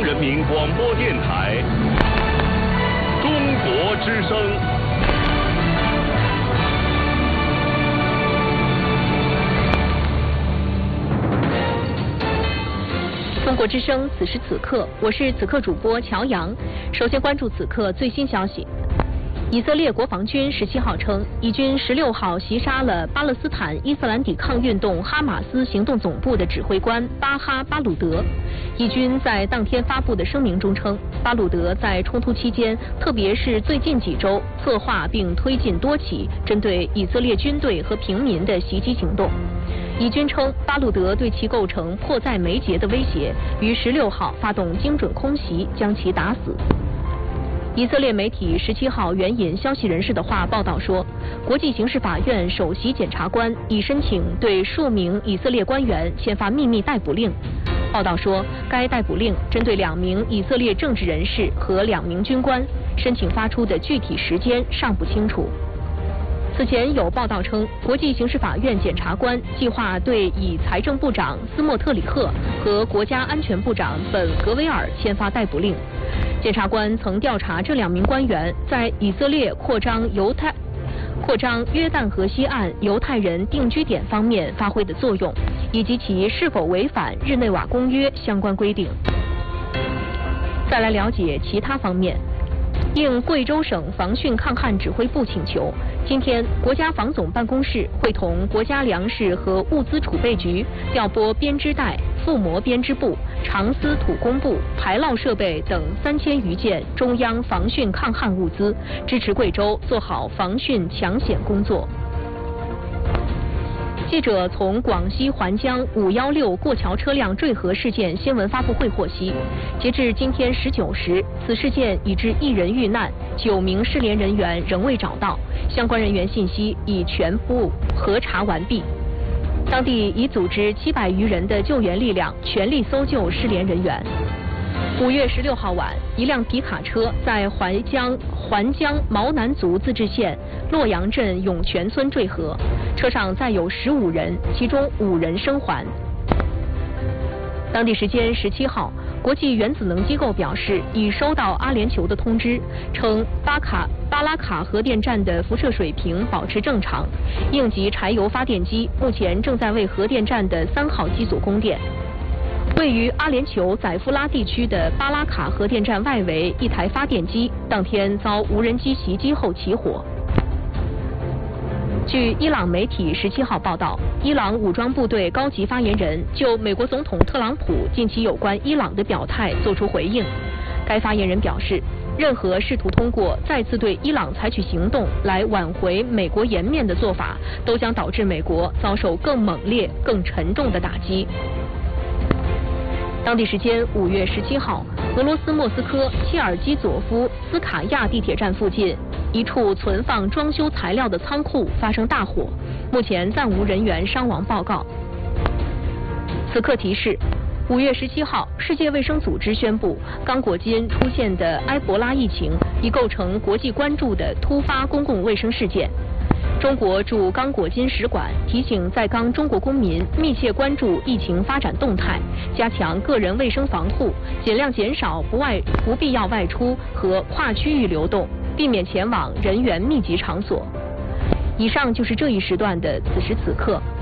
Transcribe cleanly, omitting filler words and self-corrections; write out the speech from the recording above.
央人民广播电台中国之声。 中国之声，此时此刻，我是此刻主播乔阳。首先关注此刻最新消息。以色列国防军17号称，以军16号袭杀了巴勒斯坦伊斯兰抵抗运动哈马斯行动总部的指挥官巴哈·巴鲁德。以军在当天发布的声明中称，巴鲁德在冲突期间，特别是最近几周，策划并推进多起针对以色列军队和平民的袭击行动。以军称，巴鲁德对其构成迫在眉睫的威胁，于16号发动精准空袭，将其打死。以色列媒体17号援引消息人士的话报道说，国际刑事法院首席检察官已申请对数名以色列官员签发秘密逮捕令。报道说，该逮捕令针对2名以色列政治人士和2名军官，申请发出的具体时间尚不清楚。此前有报道称，国际刑事法院检察官计划对以财政部长斯莫特里赫和国家安全部长本格维尔签发逮捕令。检察官曾调查这2名官员在以色列扩张约旦河西岸犹太人定居点方面发挥的作用，以及其是否违反日内瓦公约相关规定。再来了解其他方面。应贵州省防汛抗旱指挥部请求，今天国家防总办公室会同国家粮食和物资储备局调拨编织袋、覆膜编织布、长丝土工布、排涝设备等3000余件中央防汛抗旱物资，支持贵州做好防汛抢险工作。记者从广西环江516过桥车辆坠河事件新闻发布会获悉，截至今天19时，此事件已致1人遇难，9名失联人员仍未找到，相关人员信息已全部核查完毕。当地已组织700余人的救援力量，全力搜救失联人员。5月16号晚，一辆皮卡车在环江毛南族自治县洛阳镇涌泉村坠河，车上载有15人，其中5人生还。当地时间17号，国际原子能机构表示已收到阿联酋的通知，称巴拉卡核电站的辐射水平保持正常，应急柴油发电机目前正在为核电站的3号机组供电。位于阿联酋宰夫拉地区的巴拉卡核电站外围一台发电机当天遭无人机袭击后起火。据伊朗媒体17号报道，伊朗武装部队高级发言人就美国总统特朗普近期有关伊朗的表态作出回应。该发言人表示，任何试图通过再次对伊朗采取行动来挽回美国颜面的做法，都将导致美国遭受更猛烈、更沉重的打击。当地时间5月17号，俄罗斯莫斯科切尔基佐夫斯卡亚地铁站附近一处存放装修材料的仓库发生大火，目前暂无人员伤亡报告。此刻提示，5月17号，世界卫生组织宣布，刚果金出现的埃博拉疫情已构成国际关注的突发公共卫生事件。中国驻刚果金使馆提醒在刚中国公民密切关注疫情发展动态，加强个人卫生防护，尽量减少不必要外出和跨区域流动，避免前往人员密集场所。以上就是这一时段的此时此刻，